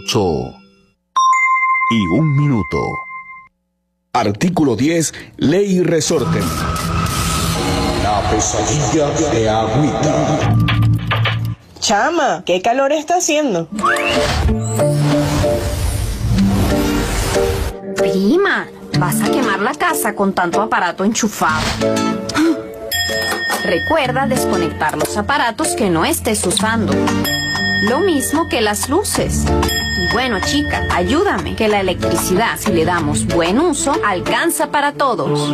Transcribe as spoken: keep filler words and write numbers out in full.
ocho y un minuto. Artículo diez, Ley Resorte. La pesadilla de Agüita. Chama, ¿qué calor está haciendo? Prima, vas a quemar la casa con tanto aparato enchufado. Recuerda desconectar los aparatos que no estés usando. Lo mismo que las luces. Y bueno, chica, ayúdame, que la electricidad, si le damos buen uso, alcanza para todos.